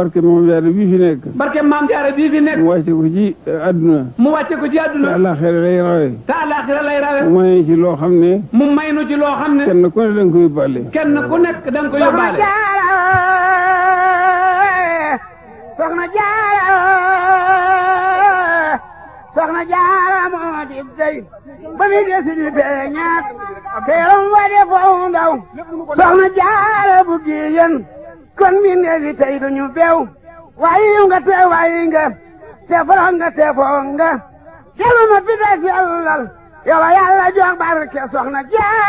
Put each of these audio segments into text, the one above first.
barke Maam Jaara bii fi nekk. barke Maam Jaara bii fi nekk. mu wàcce ko ci àdduna. mu wàcce ko ci àdduna. te àllaaxira lay rawe. te àllaaxira lay rawe. mu may ci loo xam ne. mu may nu ci loo xam ne. kenn ku ne da nga koy yóbbaale. kenn ku nekk da nga koy yóbbaale. Soxna Jaara Soxna Jaara moo di dey ba mi desi di feeñaat teeram wa de foofu ndaw Soxna Jaara bu giyen kon mi neefi tey duñu beew waayi nga te waayi nga te foro nga te foo nga kelu ma fi des yàllal yow Yàlla jox barke Soxna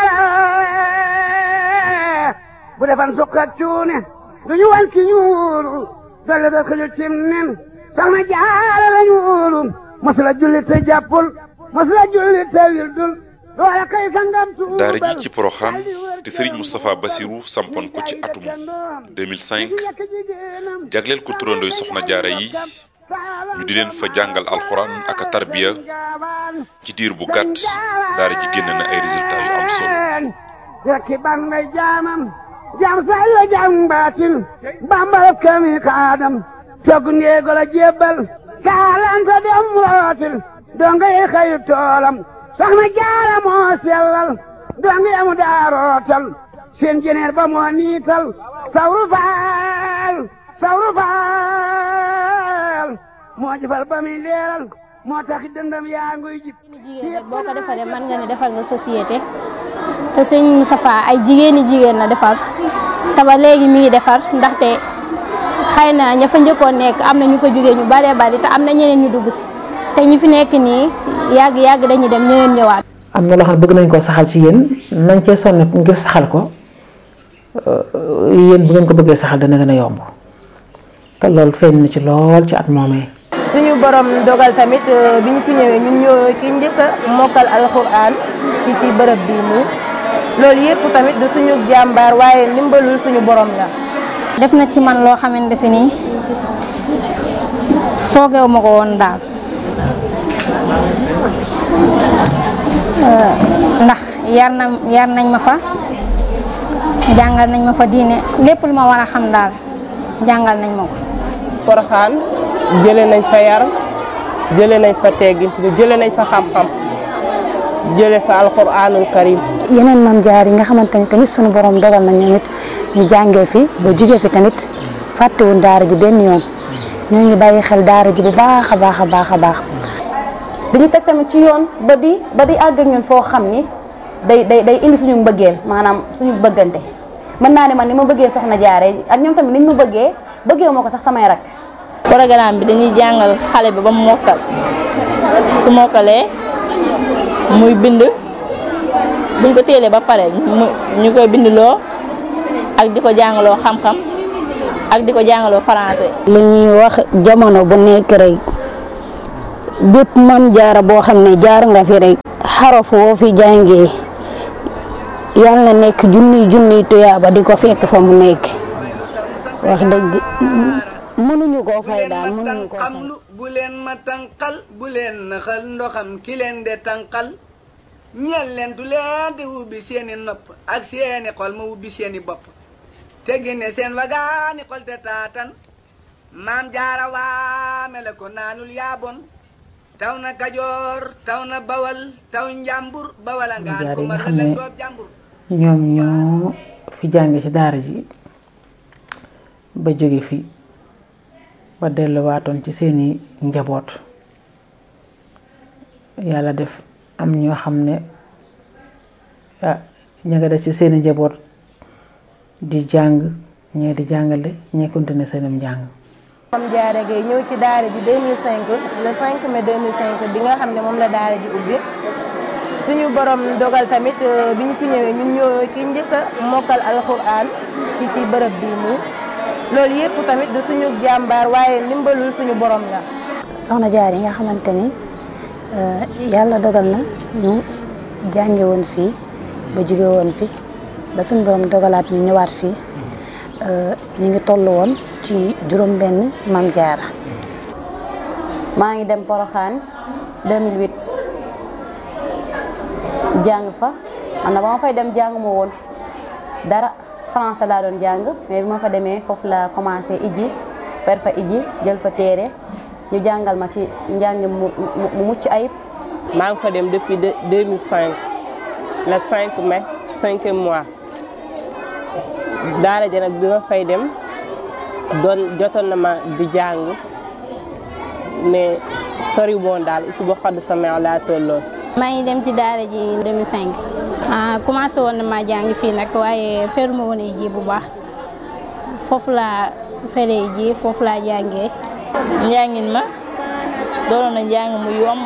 Jaara bu defan sukk ak cuune duñu wan ki ñuulu dolle da xëju cim nen Soxna Jaara lañu wóolu masula julli te jàppul masula julli te wildul doole kay sangam tuubal daara ji ci Porokhane te Serigne Moustapha Bassirou sampoon ko ci atum 2005 jagleel ko turandooy Soxna Jaara yi ñu di leen fa jàngal alxuraan ak a tarbiya ci diir bu gàtt daara ji génn na ay résultats yu am solo. rekki ban ngay jaamam jaam say la jaam baatin bambal kami kaadam togg ngeego la jébbal kaalanta dem rootil donga yi xayu toolam Soxna Jaara moo sellal donga yamu daa rootal seen jeneer ba moo niital sawru faal moo jëfal ba muy leeral moo tax dëndam yaa nguy jib jigéen rek boo ko defaree mën nga ne defal nga société te sëñ Moustapha ay jigéen la defar te ba léegi mi ngi defar ndaxte xëy na ña fa njëkkoon nekk am na ñu fa jógee ñu baree bari te am na ñeneen ñu dugg si te ñi fi nekk nii yàgg dañuy dem ñeneen ñëwaat. am na loo xam ne bëgg nañ koo saxal ci yéen nañ cee sonn ngir saxal ko yéen bu ngeen ko bëggee saxal dana gën a yomb te loolu feeñ na ci lool ci at moomee. suñu borom dogal tamit bi ñu fi ñëwee ñun ñoo ki njëkk a mokkal alxuraan ci bërëb bii nii loolu yëpp tamit du suñu jàmbaar waaye ndimbalul suñu borom la. def na ci man loo xamante si nii foogeewu ma ko woon daal ndax yar nañ ma fa jàngal nañ ma fa diine lépp lu ma war a xam daal jàngal nañ ma ko. Porokhane jëlee nañ fa yar jëlee nañ fa teggin jëlee nañ fa xam-xam jëlee fa alxuraanul karim. yeneen Maam Jaara yi nga xamante ni tamit sunu borom dogal na ñoom it ñu jàngee fi ba jugee fi tamit fàttewuñ daara ji benn yoon ñoo ngi bàyyi xel daara ji bu baax a baax. dañu teg tamit ci yoon ba di àgg ak ñun foo xam ni day indi suñu mbëggeel maanaam suñu bëggante mën naa ne man ni ma bëggee Soxna Jaara ak ñoom tamit niñ ma bëggee ma ko sax samay rak. programme bi dañuy jàngal xale bi ba mu mokkal su mokkalee muy bind buñ ko téelee ba pare ñu koy bindloo ak di ko jàngaloo xam-xam ak di ko jàngaloo français. li ñuy wax jamono bu nekk rek bépp Maam Jaara boo xam ne jaar nga fi rek xaraf woo fi jàngee yal na nekk junniy tuyaaba di ko fekk fa mu nekk wax dëgg mënuñu koo fay daal mënuñu koo fay. bu leen ma tànqal bu leen naxal ndoxam ki leen de tànqal ñeel leen du leen di ubbi seeni nopp ak seeni xol ma ubbi seeni bopp te génne seen wagaani xol te taatan Maam Jaara waame la ko naanul yaabon taw na Kajoor taw na Bawal taw Njàmbur Bawala ngaan ko ma la doob Njàmbur. ñoom ñoo fi jànge ci daara ji ba jóge fi ba delluwaatoon ci seeni njaboot yàlla def am ñoo xam ne ña nga des ci seeni njaboot di jàng ñee di jàngale ñee continuer seenum njàng. Maam Jaara Gaye ñëw ci daara ji 2005 le 5 mai 2005 bi nga xam ne moom la daara ji ubbi suñu borom dogal tamit bi ñu fi ñëwee ñun ñoo ki njëkk a mokkal alxuraan ci bërëb bii nii loolu yëpp tamit du suñu jàmbaar waaye ndimbalul suñu borom la. Soxna Jaara yi nga xamante ni yàlla dogal na ñu jànge woon fii ba jóge woon fi ba suñu borom dogalaat ñu ñëwaat fii ñu ngi toll woon ci juróom-benn Maam Jaara. maa ngi dem Porokhane 2008 jàng fa man na ba ma fay dem jàng ma woon dara français laa doon jàng mais bi ma fa demee foofu la commencé iji fer fa iji jël fa téere ñu jàngal ma ci njàng mu mucc ayib. maa ngi fa dem depuis 2005 le 5 mai 5e mois daara ja nag bi ma fay dem jotoon na ma di jàng mais sori woon daal si bu xadd sama laa tolloon. maa ngi dem ci daara ji 2005 commencé woon na ma jàng fii nag waaye feruma woon ji bu baax foofu laa feree ji foofu laa jàngee. njàngin ma doonoon na njàng mu yomb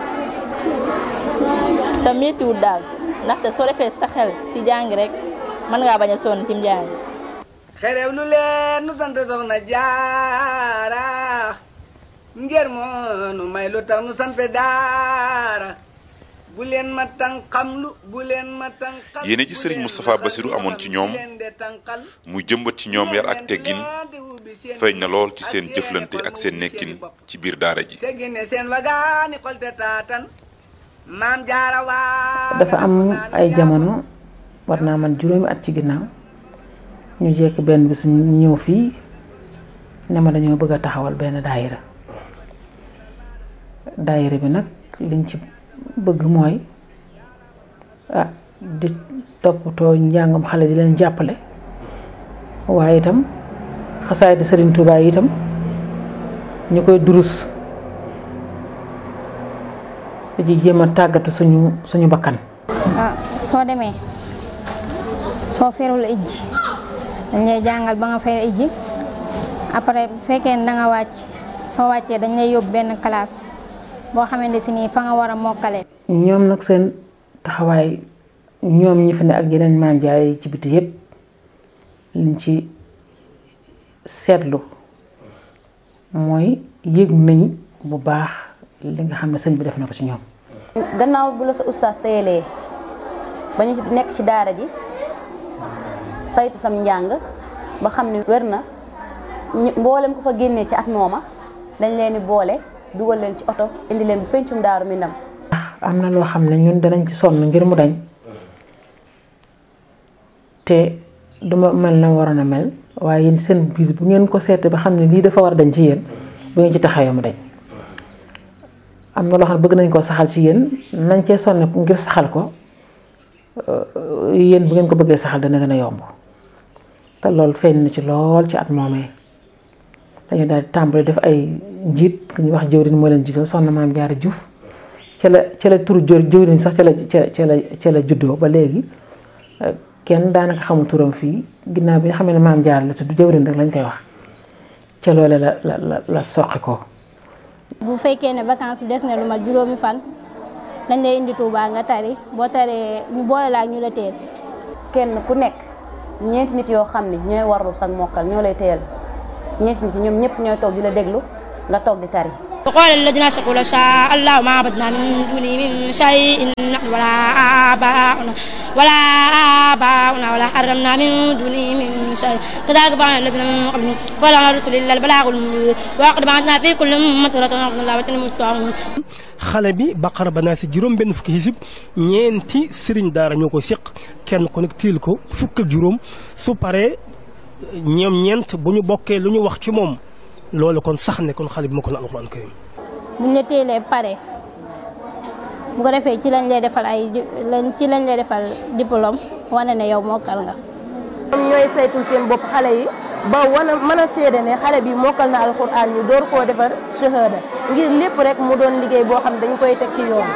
te méttiwul daal ndaxte soo defee sa xel ci jàng rek mën ngaa bañ a sonn ci njàng. xerew lu leen nu sant soxna jaara ngir moo nu may lu tax nu sant daara bu leen ma tànqamlu bu leen ma tànqal. yéene ji Serigne Moustapha Bassirou amoon ci ñoom muy jëmbat ci ñoom yar ak teggin feeñ na lool ci seen jëflante ak seen nekkin ci biir daara ji. teggine seen wagaani xolte taatan maam jaara waa. dafa am ay jamono war naa man juróomi at ci ginnaaw ñu jekk benn bis ñu ñëw fii ne ma dañoo bëgg a taxawal benn daayira bi nag liñ ci bëgg mooy di toppatoo njàngam xale di leen jàppale waaye itam xasaay di Serigne Touba yi itam ñu koy durus di ci jéem a tàggatu suñu bakkan. soo demee soo ferul ijji dañ lay jàngal ba nga fer ijji après bu fekkee ne da nga wàcc soo wàccee dañ lay yóbbu benn classe boo xamante si nii fa nga war a mokkale. ñoom nag seen taxawaay ñoom ñi fi ne ak yeneen maam jaay yi ci biti yépp liñ ci seetlu mooy yëg nañ bu baax li nga xam ne sëñ bi def na ko ci ñoom. gannaaw bu la sa ustaas téyelee ba ñu nekk ci daara ji saytu sam njàng ba xam ne wér na mboolem ko fa génnee ci at mooma dañ leen di boole dugal leen ci oto indi leen bu pencum Daaru Minam. am na loo xam ne ñun danañ ci sonn ngir mu dañ te duma mel na waroon a mel waaye yéen seen biir bu ngeen ko seetee ba xam ne lii dafa war a dañ ci yéen bu ngeen ci taxawee mu dañ. am na loo xam ne bëgg nañ koo saxal ci yéen nañ cee sonn ngir saxal ko yéen bu ngeen ko bëggee saxal dana gën a yomb te loolu feeñ na ci lool ci at moomee dañu daal di tàmbali def ay njiit ku ñuy wax jëwriñ moo leen jiital soxna Maam Jaara Juuf ca la turu jëwriñ sax ca la juddoo ba léegi kenn daanaka xamul turam fii ginnaaw bi nga xam ne Maam Jaara la tudd jëwriñ rek lañ koy wax ca loole la soqi ko. bu fekkee ne vacances bi des na lu mat juróomi fan dañ lay indi Touba nga tari boo taree ñu boole la ak ñu la teel. kenn ku nekk ñeenti nit yoo xam ne ñooy warlu sag mokkal ñoo lay teel ñeenti nit ñoom ñëpp ñooy toog di la déglu nga toog di tari. وقال الذين أشركوا لو شاء الله ما عبدنا من دونه من شيء نحن ولا آباؤنا ولا حرمنا من دونه من شيء كذلك فعل الذين من قبلهم فلا على الرسل إلا البلاغ المبين وقد بعثنا في كل أمة رسولا أن الله وتنموا xale bi Baqara ba naa si juróom benn fukki hisib ñeenti sëriñ daara ñoo ko seq kenn ku nekk tiil ko fukk ak juróom su paree ñoom ñeent bu ñu bokkee lu ñu wax ci moom loolu kon sax ne kon xale bi ma ko la alxuraan karim buñ la teelee pare bu ko defee ci lañ lay defal diplôme wane ne yow mokkal nga. ñoom ñooy saytul seen bopp xale yi ba mën a seede ne xale bi mokkal na alxuraan ñu door koo defar shahada ngir lépp rek mu doon liggéey boo xam dañ koy teg ci yoon.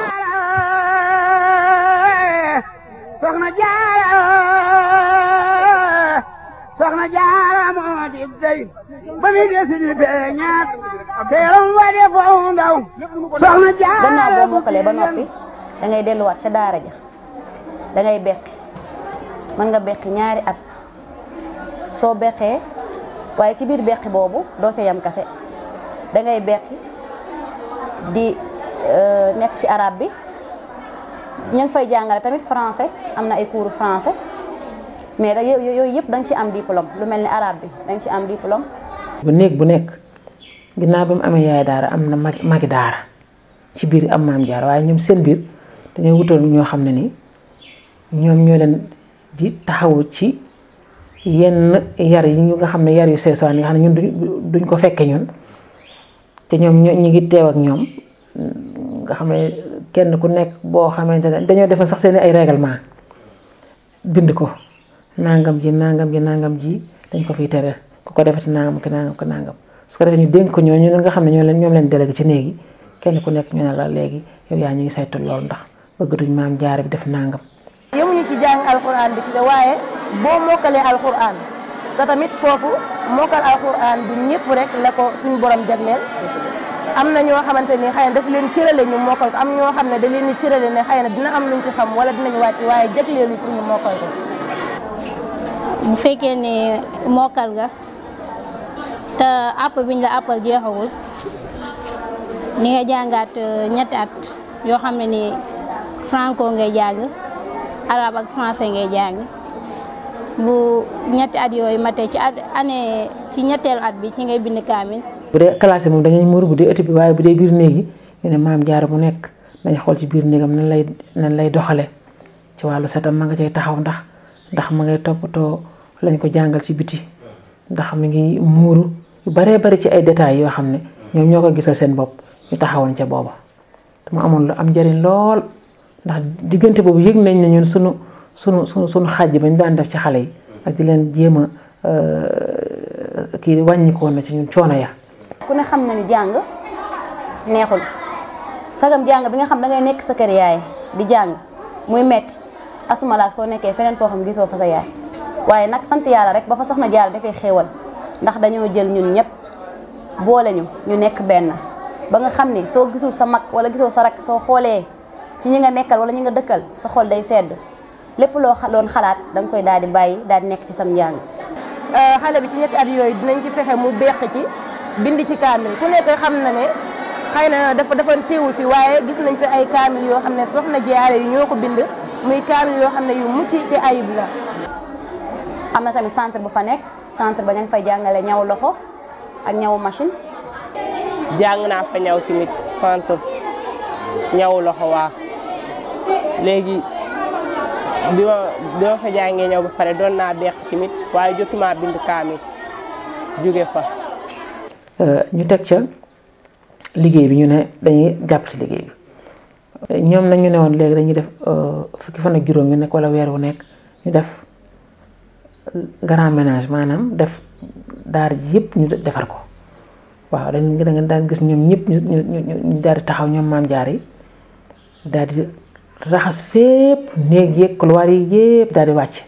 soxna jaara moo di dey ba mi desi di beñaat teeram wade foofu ndaw soxna jaara. gannaaw boo mokkalee ba noppi da ngay delluwaat ca daara ja da ngay beqi mën nga beqi ñaari at soo beqee waaye ci biir beqi boobu doo ca yam kase da ngay beqi di nekk ci arabe bi ñu ngi fay jàngale tamit français am na ay cours français. mais da yooyu yëpp da nga ci am diplôme lu mel ni arabe bi da nga ci am diplôme. bu néeg bu nekk ginnaaw bi mu amee yaay daara am na magi daara ci biir am maam jaara waaye ñoom seen biir dañoo wutal ñoo xam ne ni ñoom ñoo leen di taxawu ci yenn yar yi ñu nga xam ne yar yu seesaan yi nga xam ne ñun duñ ko fekke ñun te ñoom ñu ngi teew ak ñoom nga xam ne kenn ku nekk boo xamante ne dañoo defal sax seen ay règlement bind ko nangam ji dañ ko fiy tere ku ko defati nangam ki nangam ko nangam su ko defee ñu dénk ko ñooñu nga xam ne ñoom leen délégué ci néegi kenn ku nekk ñu ne la léegi yow yaa ñu ngi saytu loolu ndax bëgg duñ maam jaara bi def nangam. yemuñu ci jàng alxuraan bi ci waaye boo mokkalee alxuraan te tamit foofu mokkal alxuraan du ñëpp rek la ko suñu borom jagleel am na ñoo xamante ni xëy na daf leen cërale ñu mokkal ko am ñoo xam ne da leen di cërale ne xëy na dina am luñ ci xam wala dinañ wàcc waaye jagleelu pour ñu mokkal ko. bu fekkee ne mokkal nga te àpp biñ la àppal jeexagul ni nga jàngaat ñetti at yoo xam ne ni franco ngay jàng arabe ak français ngay jàng bu ñetti at yooyu matee ci ñetteelu at bi ci ngay bind kaamil. bu dee classe moom dañuy muur bu dee ëtt bi waaye bu dee biir néegi ñu ne maam jaara mu nekk dañ xool ci biir néegam nan lay doxale ci wàllu setam ma nga cay taxaw ndax ma ngay toppatoo lañ ko jàngal ci biti ndax mi ngi muuru yu baree bari ci ay détails yoo xam ne ñoom ñoo ko gisal seen bopp ñu taxawoon ca booba te mu amoon lu am njëriñ lool ndax diggante boobu yëg nañ ne ñun sunu xaaj bañ daan def ci xale yi ak di leen jéem a kii wàññikoon na ci ñun coono ya. ku ne xam na ni jàng neexul sagam jàng bi nga xam da ngay nekk sa kër yaay di jàng muy metti asumalaak soo nekkee feneen foo xam gisoo fa sa yaay waaye nag sant yàlla rek ba fa soxna Jaara dafay xéewal ndax dañoo jël ñun ñëpp boole ñu nekk benn ba nga xam ni soo gisul sa mag wala gisoo sa rak soo xoolee ci ñi nga nekkal wala ñi nga dëkkal sa xol day sedd lépp loo doon xalaat da nga koy daal di bàyyi daal di nekk ci sam njàng. xale bi ci ñetti at yooyu dinañ ci fexe mu beq ci bind ci kaamil ku nekk xam na ne xëy na dafa teewul fi waaye gis nañ fi ay kaamil yoo xam ne soxna Jaara yi ñoo ko bind muy kaamil yoo xam ne yu mucc ci ayib la. am na tamit centre bu fa nekk centre ba ña ngi fay jàngale ñaw loxo ak ñawu machine. jàng naa fa ñaw tamit centre ñaw loxo waa léegi bi ma fa jàngee ñaw ba pare doon naa beq tamit waaye jotuma bind kaamil jóge fa. ñu teg ca liggéey bi ñu ne dañuy jàpp ci liggéey bi ñoom nag ñu ne woon léegi dañuy def fukki fan ak juróom yu nekk wala weer wu nekk ñu def grand ménage maanaam def daar ji yëpp ñu defar ko waaw da nga daan gis ñoom ñëpp ñu daal di taxaw ñoom maam jaar yi daal di raxas fépp néeg yeeg couloir yi yëpp daal di wàcc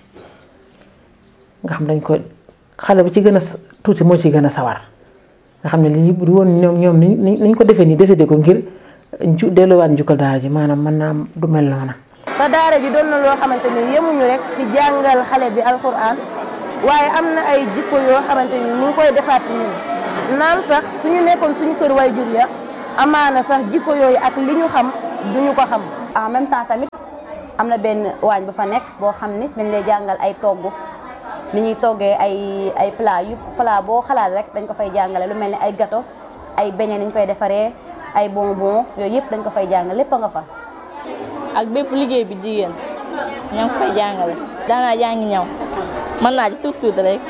nga xam dañ ko xale bu ci gën a tuuti moo ci gën a sawar nga xam ne lii bu woon ñoom niñ ko defee nii décidé ko ngir delluwaat njukkal daara ji maanaam mën naa du mel noona. te daara ji doon na loo xamante ni yemuñu rek ci jàngal xale bi alxuraan waaye am na ay jikko yoo xamante ni ñu ngi koy defaat ci ñun naam sax suñu nekkoon suñu kër way jur ya amaana sax jikko yooyu ak li ñu xam duñu ko xam. en même temps tamit am na benn waañ bu fa nekk boo xam ni dañ lay jàngal ay togg ni ñuy toggee ay plat boo xalaat rek dañ ko fay jàngale lu mel ni ay gâteau ay beignet ni ñu koy defaree ay bonbon yooyu yëpp dañ ko fay jàngale lépp a nga fa. ak bépp liggéey bi jigéen ñoo ngi fay jàngale daanaa jàngi ñaw mën naa ci tuuti rek.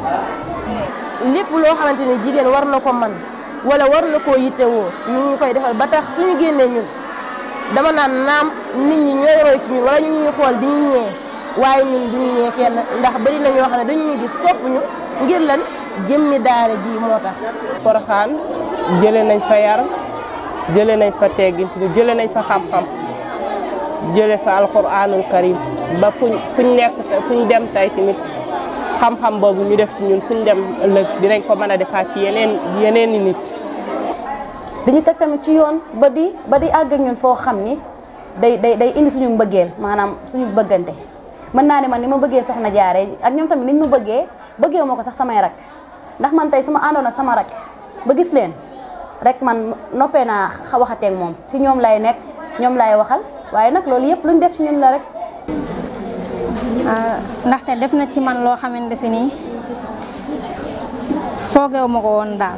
lépp loo xamante ni jigéen war na ko man wala war na koo yittewoo ñu ngi koy defal ba tax suñu génnee ñun dama naan naam nit ñi ñooy roy ci ñun wala ñu ñuy xool di ñu ñee waaye ñun duñu ñee kenn ndax bari na ñoo xam ne dañuy gis sopp ñu ngir lan jëmmi daara ji moo tax. Porokhane jëlee nañ fa yar jëlee nañ fa teggin jëlee nañ fa xam-xam jëlee fa alxuraanul karim ba fuñ nekk fuñ dem tey tamit xam-xam boobu ñu def ci ñun fuñ dem ëllëg dinañ ko mën a defaat ci yeneen i nit. dañu teg tamit ci yoon ba di àgg ak ñun foo xam ni day indi suñu mbëggeel maanaam suñu bëggante mën naa ne man ni ma bëggee soxna Jaara ak ñoom tamit niñ ma bëggee moo ko sax samay rak ndax man tey su ma àndoon ak sama rak ba gis leen rek man noppee naa waxatee ak moom si ñoom lay nekk ñoom lay waxal waaye nag loolu yëpp luñ def ci ñun la rek. ndaxte def na ci man loo xamante si nii foogeewu ma ko woon daal.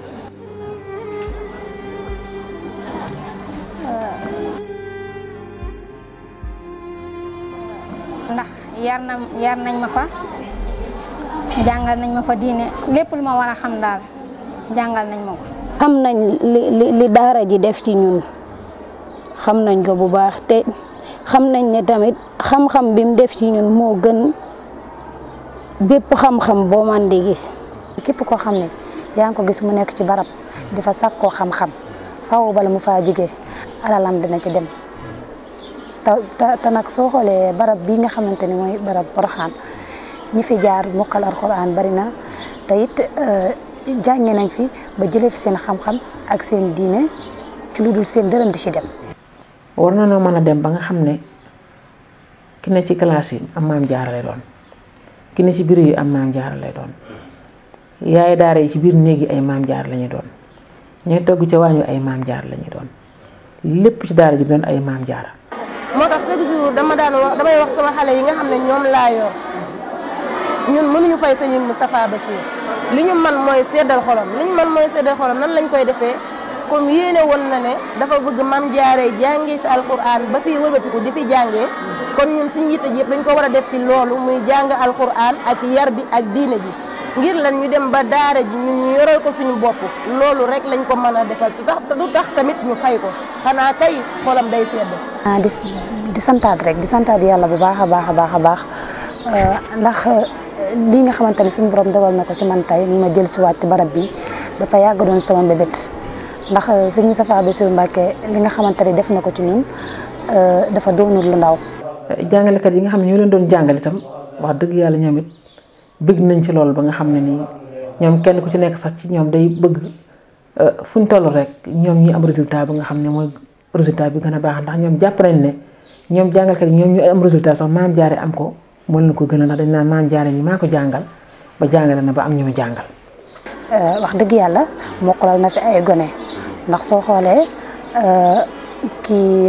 ndax yar nañ ma fa jàngal nañ ma fa diine lépp lu ma war a xam daal jàngal nañ ma ko. xam nañ li daara ji def ci ñun xam nañ ko bu baax te xam nañ ne tamit xam-xam bi mu def ci ñun moo gën bépp xam-xam boo man di gis. képp koo xam ne yaa ngi ko gis mu nekk ci barab di fa sàkkoo xam-xam faaw bala mu faa jógee alalam dina ci dem te nag soo xoolee barab bii nga xamante ni mooy barab Porokhane ñi fi jaar mokkal alxuraan bari na te it jànge nañ fi ba jëlee fi seen xam-xam ak seen diine ci lu dul seen dërëm di ci dem. war na noo mën a dem ba nga xam ne ki ne ci classe yi am maam jaara lay doon ki ne ci biir yi am maam jaara lay doon yaay daara yi ci biir néeg yi ay maam jaara la ñuy doon ñooy togg ca waañu ay maam jaara la ñuy doon lépp ci daara ji doon ay maam jaara. moo tax chaque jour damay wax sama xale yi nga xam ne ñoom laa yor ñun mënuñu fay sëñ Moustapha Bachir li ñu man mooy seddal xolam nan lañ koy defee comme yéene woon na ne dafa bëgg mam jaaree jàngee fi alquran ba fii wëlbatiku di fi jàngee kon ñun suñu yitte ji yëpp dañ ko war a def ci loolu muy jàng alquran ak yar bi ak diine ji ngir lan ñu dem ba daara ji ñun ñu yoral ko suñu bopp loolu rek lañ ko mën a defal te du tax tamit ñu fay ko xanaa kay xolam day sedd. di santaat yàlla bu baax a baax ndax lii nga xamante ne suñu borom dogal na ko ci man tey ñu ma jël si waat ci barab bi dafa yàgg doon sama mbébét ndax sëñ Moustapha Bassirou Mbacké li nga xamante ne def na ko ci ñun dafa doonul lu ndaw. jàngalekat yi nga xam ne ñoo leen doon jàngal itam wax dëgg yàlla ñoom it bëgg nañ ci loolu ba nga xam ne nii ñoom kenn ku ci nekk sax ci ñoom day bëgg fu ñu toll rek ñoom ñi am résultat bi nga xam ne mooy résultat bi gën a baax ndax ñoom jàpp nañ ne ñoom jàngalkat yi ñoom ñu am résultat sax maam jaare am ko moo leen ko gën a ndax dañ naan maam jaare ñi maa ko jàngal ba jàngale na ba am ñu mu jàngal. wax dëgg yàlla mokkalal na fi ay gone ndax soo xoolee kii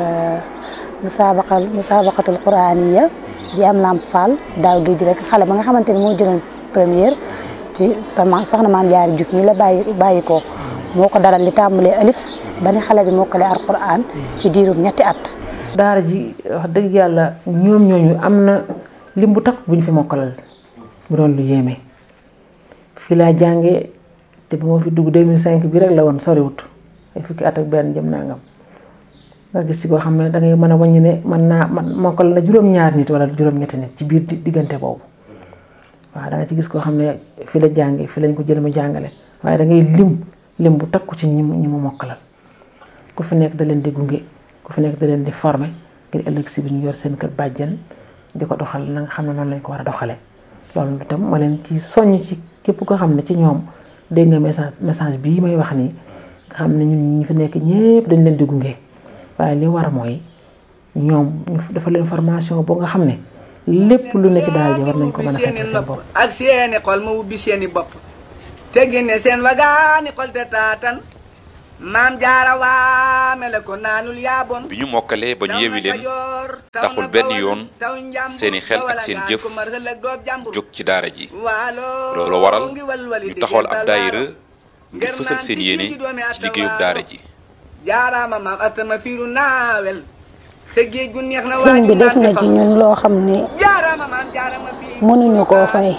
musabaqatul quraaniya di am Lamp Fall daaw géej rek xale ba nga xamante ni moo jëloon première ci sama soxna maam Jaara Juuf mi la bàyyi ko moo ko daral li tàmbalee alif ba ni xale bi mokkale alquran ci diirum ñetti at. daara ji wax dëgg yàlla ñoom ñooñu am na lim bu takk bu ñu fi mokkalal bu doon lu yéeme fii laa jàngee te bu ma fi dugg 2005 bi rek la woon soriwut ay fukki at ak benn jëm nangam nga gis ci koo xam ne da ngay mën a wàññi ne man mokkal na juróom-ñaar nit wala juróom-ñetti nit ci biir diggante boobu waaw da nga ci gis koo xam ne fi la jàngee fi lañ ko jël mu jàngale waaye da ngay lim bu takku ci ñi mu mokkalal ku fi nekk da leen di gunge ku fi nekk da leen di former ngir ëllëg si bi ñu yor seen kër bàjjen di ko doxal na nga xam ne noonu lañ ko war a doxalee loolu itam ma leen ci soññ ci képp koo xam ne ci ñoom dégg nga message bii may wax nii nga xam ne ñun ñi fi nekk ñépp dañ leen di gunge waaye li war mooy ñoom ñu dafa leen formation boo nga xam ne lépp lu ne ci daal ji war nañ ko mën a fekk seen bopp ak seeni xol ma ubbi seeni bopp te génne seen wagaani xol te taatan maam jaara waame la ko naanul yaabon bi ñu mokkalee ba ñu yewi leen taxul benn yoon seeni xel ak seen jëf jóg ci daara ji loolu waral ñu taxawal ab daayira ngir fësal seen yéene ci liggéeyub daara ji jaaraama maam atama fiiru naawel sa géej gu neex na sëñ bi def na ci ñun loo xam ne mënuñu koo fay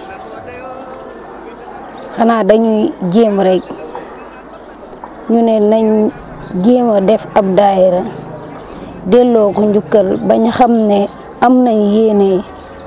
xanaa dañuy jéem rek ñu ne nañ jéem a def ab daayira delloo ko njukkal bañ xam ne am nañ yéene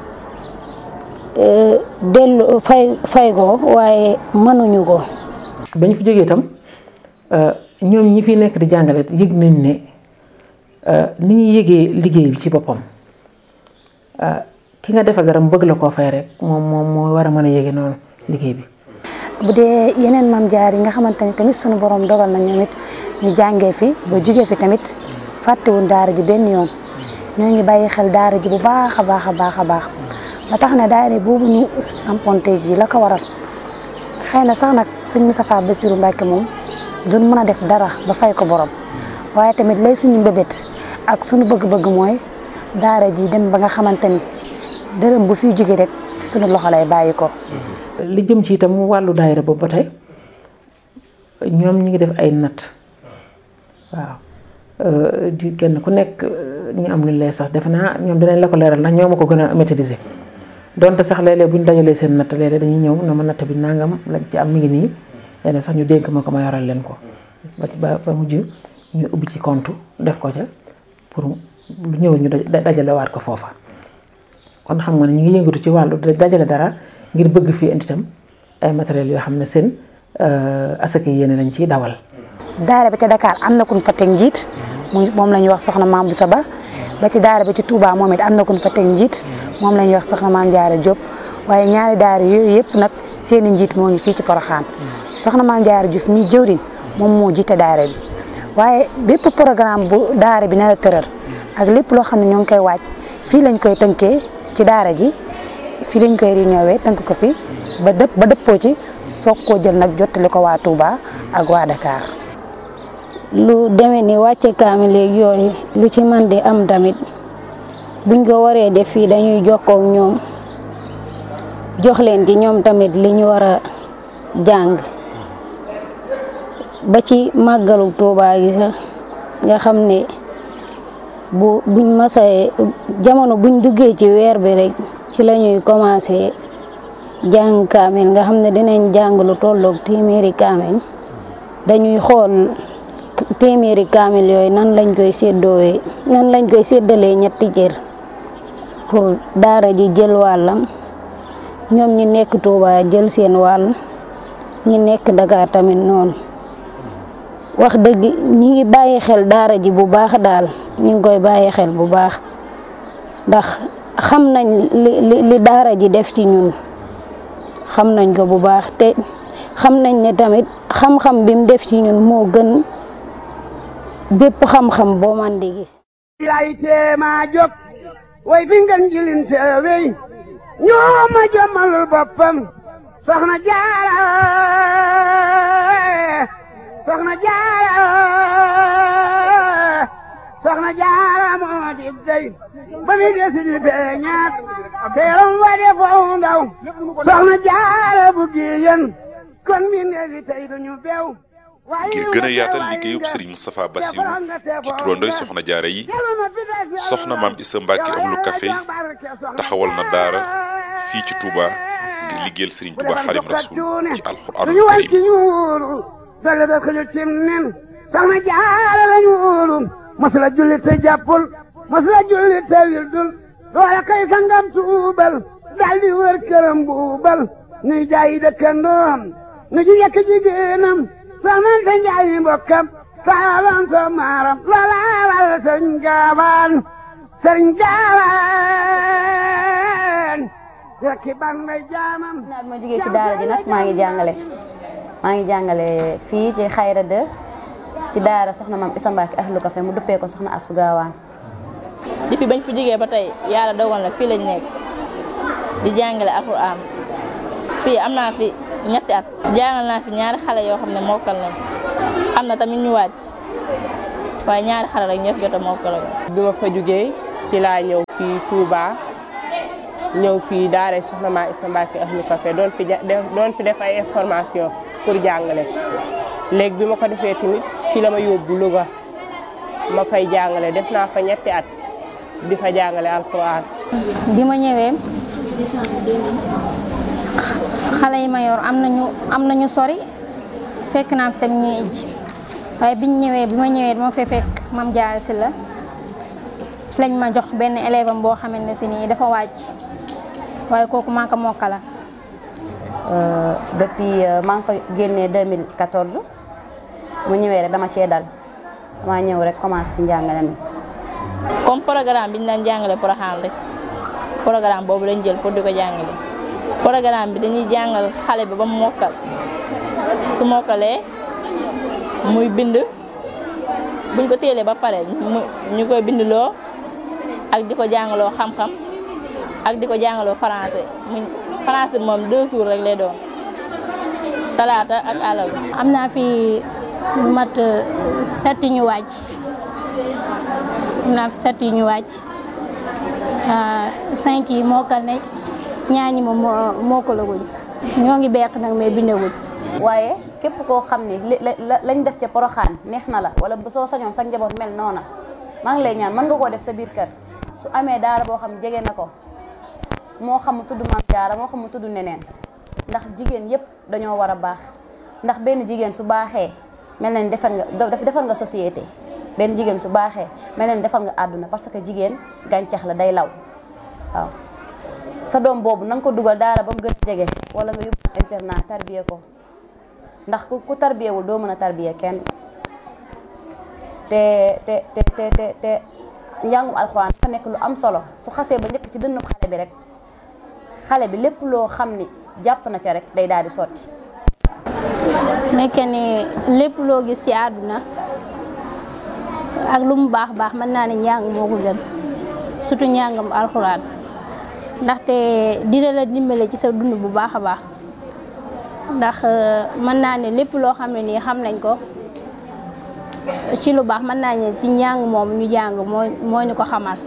delloo fay ko waaye mënuñu ko. ba ñu fi jógee itam ñoom ñi fi nekk di jàngale yëg nañ ne ni ñuy yëgee liggéey bi ci boppam ki nga defal dara mu bëgg la koo fay rek moom moo war a mën a yëgee noonu liggéey bi. bu dee yeneen maam jaar yi nga xamante ni tamit sunu borom dogal na ñoom it ñu jàngee fi ba jugee fi tamit fàttewuñ daara ji benn yoon ñoo ngi bàyyi xel daara ji bu baax a baax ba tax na daara boobu ñu samponte ji la ko waral xëy na sax nag sëñ Moustapha Bassirou Mbacké moom duñ mën a def dara ba fay ko borom waaye tamit lay suñu mbébét ak suñu bëgg-bëgg mooy daara ji dem ba nga xamante ni dërëm bu fiy jóge rek suñu loxo lay bàyyi ko. li jëm ci itam wàllu daayira boobu ba tey ñoom ñi ngi def ay natt waaw di kenn ku nekk ñu am lu lay sax defe naa ñoom dinañ la ko leeral ndax ñoo ma ko gën a maîtriser donte sax léeg-léeg bu ñu dajalee seen natt léeg-léeg dañuy ñëw na ma natt bi nangam lañ ci am mi ngi nii léeg-léeg sax ñu dénk ma ko ma yoral leen ko ba mujj ñu ubbi ci compte def ko ca pour lu ñëw ñu dajale waat ko foofa kon xam nga ne ñu ngi yëngatu ci wàllu dajale dara ngir bëgg fii indi itam ay matériels yoo xam ne seen asaka yéene lañ ciy dawal. daara bi ca Dakar am na ku ñu fa teg njiit moom la ñuy wax soxna Maam Boussa Ba ba ci daara bi ci Touba moom it am na ku ñu fa teg njiit moom la ñuy wax soxna Maam Jaara Diop waaye ñaari daara yooyu yëpp nag seen i njiit moo ngi fii ci Porokhane soxna Maam Jaara Diouf mi jëwriñ moom moo jiite daara bi waaye bépp programme bu daara bi nar a tëral ak lépp loo xam ne ñoo ngi koy waaj fii lañ koy tënkee ci daara ji fii lañ koy réunion tënk ko fi ba dëppoo ci soog koo jël nag jottali ko waa Touba ak waa Dakar. lu demee ni wàcce kaamil léegi yooyu lu ci man di am tamit buñ ko waree def fii dañuy jokkoo ak ñoom jox leen ci ñoom tamit li ñu war a jàng ba ci màggalu Touba gi sax nga xam ne buñ masee jamono buñ duggee ci weer bi rek ci la ñuy commencé jàng kaamil nga xam ne dinañ jàng lu tolloog téeméeri kaamil dañuy xool téeméeri kaamil yooyu nan lañ koy séddalee ñetti cër pour daara ji jël wàllam ñoom ñi nekk Touba jël seen wàll ñi nekk Dakar tamit noonu wax dëgg ñi ngi bàyyi xel daara ji bu baax daal ñi ngi koy bàyyi xel bu baax ndax xam nañ li daara ji def ci ñun xam nañ ko bu baax te xam nañ ne tamit xam-xam bi mu def ci ñun moo gën bépp xam-xam boo man di gis. lay teema jóg way fi ngeen jilin seewey ñoo ma jommalul boppam soxna Jaara moo di dey ba mi desi di beñaat teeram wa de foo ndaw soxna Jaara bu giyen kon mi neefi tey duñu beew ngir gën a yaatal liggéeyub Serigne Moustapha Bassirou ci turandooy soxna jaara yi soxna Maam Issa Mbacke Ahlu Café taxawal na daara fii ci Touba ngir liggéeyal Serigne Touba Xaadimu Rasuul ci alxuraanul karim dale da xëju cim nen soxna jaara lañu wóolu masula julli te jàppul masula julli te wildul loola kay sangam tuubal daldi wër këram buubal nuy jaayi dëkkandoom nu ji yekk jigéenam soxnante njaayi mbokkam saalan so maaram loola wal sëriñ gaawaan rekki ban may jaamam naa bi ma jógee ci daara ji nag maa ngi jàngale fii ci Xayra 2 ci daara soxna Maam Issa Mbacke Ahlu Café mu duppee ko soxna Astou Gawane. depuis bañ fi jógee ba tey yàlla dogal na fii lañ nekk di jàngale alxuraan fii am naa fi ñetti at jàngal naa fi ñaari xale yoo xam ne mokkal nañ am na tamit ñu wàcc waaye ñaari xale rek ñoo fi jot a mokkal. bi ma fa jógee ci laa ñëw fii Touba ñëw fii daara soxna Maam Issa Mbacke Ahlu Café doon fi def ay information pour jàngale léegi bi ma ko defee tamit fi la ma yóbbu Louga ma fay jàngale def naa fa ñetti at di fa jàngale alxuraan. bi ma ñëwee xale yi ma yor am nañu sori fekk naa fi tamit ñuy ij waaye bi ma ñëwee dama fee fekk Mame Diarra Sylla ci lañ ma jox benn élève am boo xamante ne si nii dafa wàcc waaye kooku maa ko mokkala. depuis maa ngi fa génnee 2014 mu ñëwee rek dama cee dal dama ñëw rek commencé ci njàngale mi. comme programme bi ñu daan jàngale Porokhane rek programme boobu lañ jël pour di ko jàngale programme bi dañuy jàngal xale bi ba mu mokkal su mokkalee muy bind buñ ko téelee ba pare ñu koy bindloo ak di ko jàngaloo xam-xam ak di ko jàngaloo français français moom 2 jours rek lay doon talaata ak àllarba. am naa fi mat 7 ñu wàcc am naa fi 7 ñu wàcc 5 yi mokkal nañ ñaar ñi moom mokkalaguñ ñoo ngi beq nag mais bindaguñ. waaye képp koo xam ni lañ def ca Porokhane neex na la wala soo sañoon sa njaboot mel noona maa ngi lay ñaan mën nga koo def sa biir kër su amee daara boo xam jege na ko moo xam mu tudd Maam Jaara moo xam mu tudd neneen ndax jigéen yépp dañoo war a baax ndax benn jigéen su baaxee mel na ni defar nga société benn jigéen su baaxee mel na ni defar nga àdduna parce que jigéen gàncax la day law waaw sa doom boobu na nga ko dugal daara ba mu gën a jege wala nga yóbbu internat tarbiye ko ndax ku tarbiyewul doo mën a tarbiye kenn te njàngum alxuraan dafa nekk lu am solo su xasee ba njëkk ci dënnu xale bi rek xale bi lépp loo xam ni jàpp na ca rek day daal di sotti. nekk ni lépp loo gis ci àdduna ak lu mu baax baax mën naa ne njàng moo ko gën surtout njàngam alxuraan ndaxte dina la dimbale ci sa dund bu baax a baax ndax mën naa ne lépp loo xam ne nii xam nañ ko ci lu baax mën naa ne ci njàng moom ñu jàng moo ñu ko xamal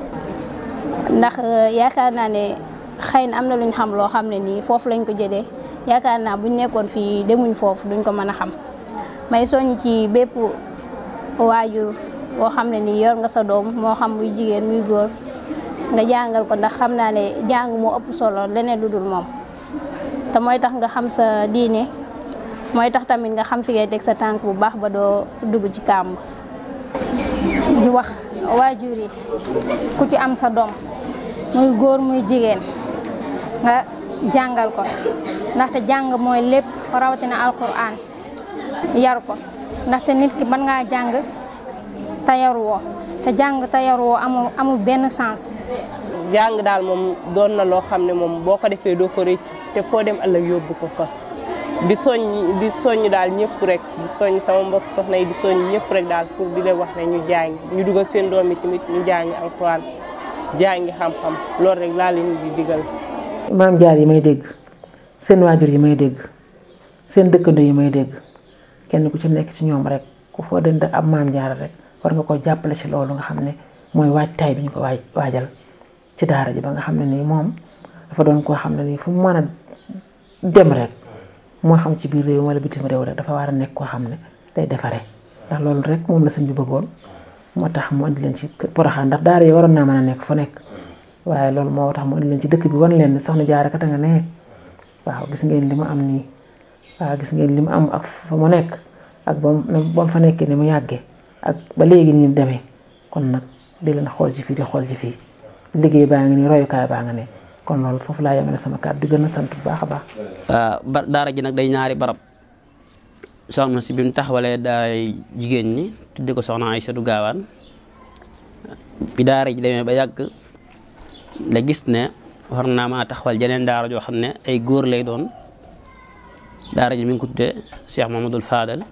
ndax yaakaar naa ne xëy na am na lu ñu xam loo xam ne nii foofu lañ ko jëlee yaakaar naa buñ nekkoon fii demuñ foofu duñ ko mën a xam may soññ ci bépp waajur boo xam ne nii yor nga sa doom moo xam muy jigéen muy góor nga jàngal ko ndax xam naa ne jàng moo ëpp solo leneen lu dul moom te mooy tax nga xam sa diine mooy tax tamit nga xam fi ngay teg sa tànk bu baax ba doo dugg ci kàmb. di wax waajur yi ku ci am sa doom muy góor muy jigéen nga jàngal ko ndaxte jàng mooy lépp rawatina alquran yar ko ndaxte nit ki mën ngaa jàng te yaruwoo te jàng te yaruwoo amul benn sens. jàng daal moom doon na loo xam ne moom boo ko defee doo ko réccu te foo dem ëllëg yóbbu ko fa di soññ daal ñëpp rek di soññ sama mbokk soxna yi di soññ ñëpp rek daal pour di leen wax ne ñu jàng ñu dugal seen doom yi tamit ñu jàngi alxuraan jàngi xam-xam loolu rek laa leen di digal. maam jaar yi may dégg seen waajur yi may dégg seen dëkkandoo yi may dégg kenn ku ci nekk ci ñoom rek ku foo dënd ab maam jaar rek war nga ko jàppale ci loolu nga xam ne mooy waajtaay bi ñu ko waajal ci daara ji ba nga xam ne nii moom dafa doon koo xam ne nii fu mu mën a dem rek moo xam ci biir réew wala bitim réew rek dafa war a nekk koo xam ne day defaree ndax loolu rek moom la sëñ bi bëggoon moo tax mu andi leen ci Porokhane ndax daara yi waroon naa mën a nekk fu nekk waaye loolu moo tax mu andi leen ci dëkk bi wan leen ne soxna Jaara kat nga ne waaw gis ngeen li mu am nii waaw gis ngeen li mu am ak fa mu nekk ak ba mu fa nekkee ni mu yàggee ak ba léegi ni mu demee kon nag di leen xool ci fii di xool ci fii liggéey baa ngi nii royukaay baa nga ne kon loolu foofu laa yemale sama kàddu di gën a sant bu baax a baax. waaw daara ji nag day ñaari barab soxna si bi mu taxawalee daay jigéen ñi tudde ko soxna Aysatu Gaawaan bi daara ji demee ba yàgg la gis ne war naa maa taxawal jeneen daara joo xam ne ay góor lay doon daara ji mi ngi ko tuddee Cheikh Mamadou Fadal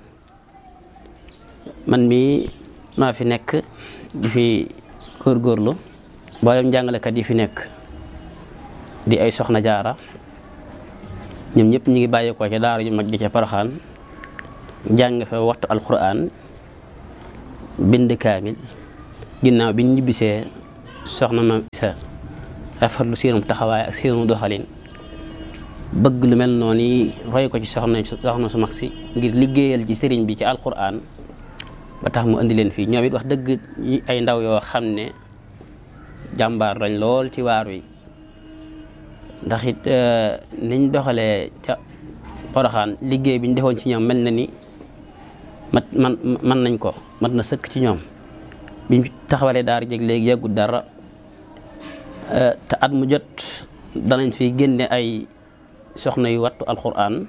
man mii maa fi nekk di fi góorgóorlu mboolem jàngalekat yi fi nekk di ay soxna jaara ñoom ñëpp ñu ngi bàyyeekoo ca daara ju mag ji ca Porokhane jàng fa waxtu alquran bind kaamil ginnaaw bi ñu ñibbisee soxna Maam Isa rafetlu seenum taxawaay ak seenu doxalin bëgg lu mel noonu yi roy ko ci soxna su mag si ngir liggéeyal ci sëriñ bi ci alquran ba tax mu indi leen fii ñoom it wax dëgg ay ndaw yoo xam ne jàmbaar lañ lool ci waar wi ndax it niñ doxalee ca Porokhane liggéey bi ñu defoon ci ñoom mel na ni man nañ ko mat na sëkk ci ñoom biñ taxawalee daara jeg léegi yàggut dara te at mu jot danañ fi génne ay soxna yu wattu alquran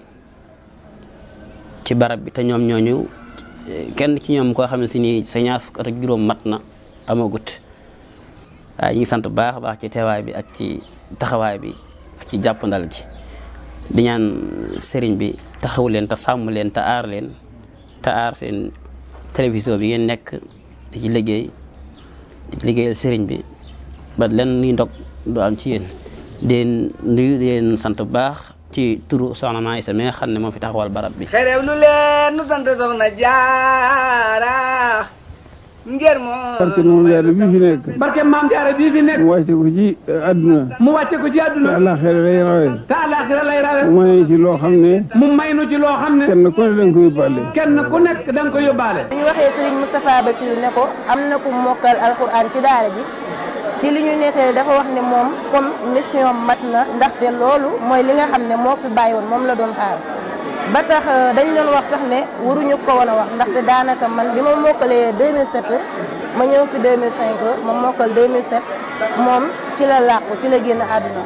ci barab bi te ñoom ñooñu kenn ci ñoom koo xam ne si nii sa ñaar fukk at ak juróom mat na amagut waaye ñu ngi sant bu baax a baax ci teewaay bi ak ci taxawaay bi ak ci jàppandal gi di ñaan sëriñ bi taxawu leen te sàmm leen te aar leen te aar seen télévision bi ngeen nekk di ci liggéeyal sëriñ bi ba len nuy ndog du am ci yéen den nuyu leen sant bu baax ci turu soxna Maam Isa mi nga xam ne moo fi taxawal barab bi xerew lu leen nu sant soxna Jaara ngir barke Maam Jaara bii fi nekk. barke Maam Jaara bii fi nekk. mu wàcce ko ci àdduna. mu wàcce ko ci àdduna. te àllaaxira lay rawee. te àllaaxira lay rawee. mu may ci loo xam ne. mu may nu ci loo xam ne. kenn ku ne da nga ko yóbbaale. kenn ku nekk da nga ko yóbbaale. bu ñu waxee Serigne Moustapha Bassirou ne ko am na ku mokkal alxuraan ci daara ji ci li ñu nettali dafa wax ne moom comme mission mat na ndaxte loolu mooy li nga xam ne moo fi bàyyi woon moom la doon xaar ba tax dañ doon wax sax ne waruñu ko woon a wax ndaxte daanaka man bi ma mokkalee 2007 ma ñëw fi 2005 ma mokkal 2007 moom ci la làqu ci la génn àdduna.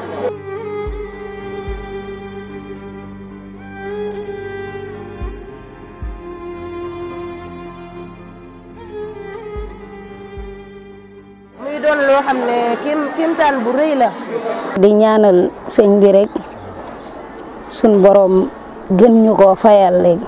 muy doon loo xam ne kimtaan bu rëy la. di ñaanal sëñ bi rek suñ borom gën ñu koo fayal léegi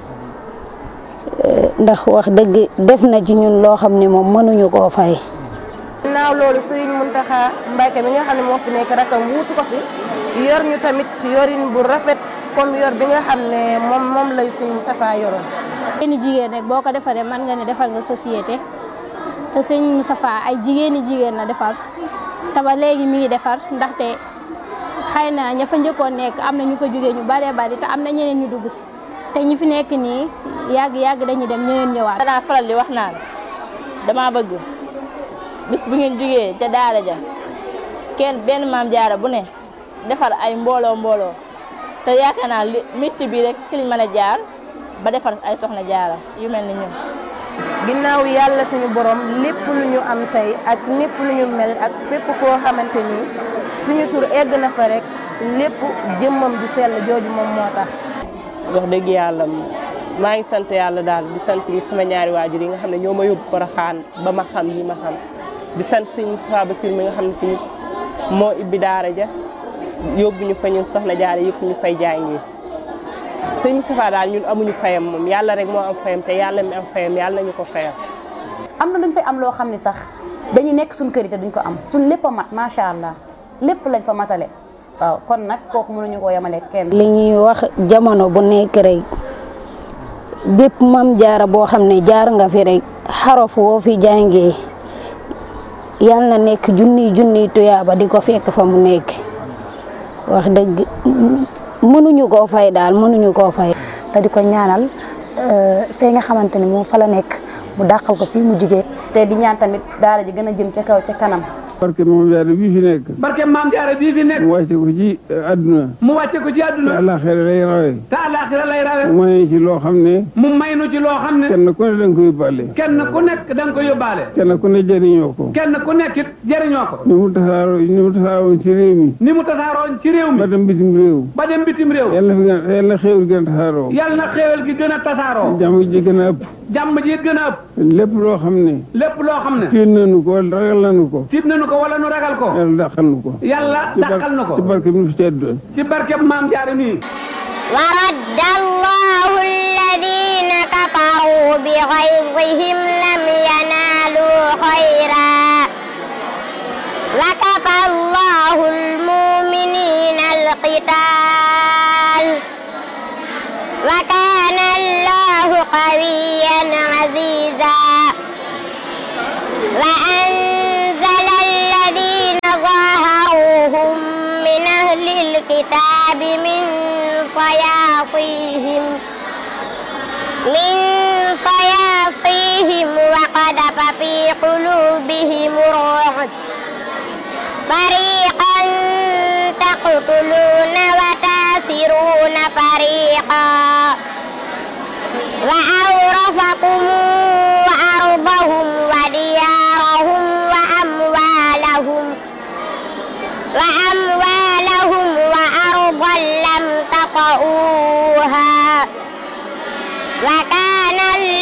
ndax wax dëgg def na ci ñun loo xam ne moom mënuñu koo fay. ginnaaw loolu Serigne Mountakha Mbacké mi nga xam ne moo fi nekk rakam wuutu ko fi yor ñu tamit yorin bu rafet comme yor bi nga xam ne moom lay Serigne Moustapha yoroon. jigéeni jigéen rek boo ko defaree mën nga ne defal nga société te Serigne Moustapha ay jigéeni jigéen la defar te ba léegi mi ngi defar ndaxte xëy na ña fa njëkkoon nekk am na ñu fa jógee ñu baree bari te am na ñeneen ñu dugg si te ñi fi nekk nii yàgg dañuy dem ñeneen ñëwaat. danaa faral di wax naan dama bëgg bis bu ngeen jógee ca daara ja kenn benn maam jaara bu ne defar ay mbooloo te yaakaar naa métier bi rek ci liñ mën a jaar ba defar ay soxna jaara yu mel ni ñun. ginnaaw yàlla suñu borom lépp lu ñu am tey ak lépp lu ñu mel ak fépp foo xamante ni suñu tur egg na fa rek lépp jëmmam du sell jooju moom moo tax. wax dëgg yàlla maa ngi sant yàlla daal di sant sama ñaari waajur yi nga xam ne ñoo ma yóbbu Porokhane ba ma xam yi ma xam di sant sëñ Moustapha Bassirou mi nga xam ne tamit moo ibbi daara ja yóbbu ñu fa ñun soxna jaara yëpp ñu fay jàngi sëñ Moustapha daal ñun amuñu fayam moom yàlla rek moo am fayam te yàlla mi am fayam yàlla nañu ko fayam. am na luñ fay am loo xam ne sax dañuy nekk suñ kër yi te duñ ko am suñ lépp a mat macha allah lépp lañ fa matale waaw kon nag kooku mënuñu koo yemale kenn. li ñuy wax jamono bu nekk rek bépp mam jaara boo xam ne jaar nga fi rek xaraf woo fi jàngee yal na nekk junniy tuyaaba di ko fekk fa mu nekk wax dëgg mënuñu koo fay daal mënuñu koo fay. te di ko ñaanal fee nga xamante ni moom fa la nekk mu dàqal ko fii mu jigee te di ñaan tamit daara ji gën a jëm ca kaw ca kanam. barke maam jaara bii fi nekk. barke maam jaara bii fi nekk. mu wàcce ko ci àdduna. mu wàcce ko ci àdduna. te àllaaxira lay rawe. te àllaaxira lay rawe. mu may ci loo xam ne. mu may nu ci loo xam ne. kenn ku ne da nga ko yóbbaale. kenn ku nekk da nga ko yóbbaale. kenn ku ne jëriñoo ko. kenn ku nekk it jëriñoo ko. ni mu tasaaroon ci réew mi. ni mu tasaaroon ci réew mi. ba dem bitim réew. ba dem bitim réew. yal na xéewal gi gën a tasaaroo. yal na xéewal gi gën a tasaaroo. jàmm ji gën a ëpp. jàmm ji gën a ëpp. lépp loo xam ne. lépp loo xam ne. tiit nañu ko wala ragal nañu ko. tiit nañu ko wala nu ragal ko. yàlla dàqal nu ko. yàlla dàqal nu ko. ci barke bi fi tedd. ci barke maam jaara nii. wa radda allahu alladina kafaru bi ghayzihim lam yanalu khayra wa kafa allahu almu'minina alqital wa kana allahu qawiyyan aziza wa anzala alladina zaharuhum min ahli alkitabi min صياصيهم وقذف في قلوبهم الرعب فريقا تقتلون وتاسرون فريقا وأورثكم أرضهم وديارهم وأموالهم وأرضا لم تطئوها وكان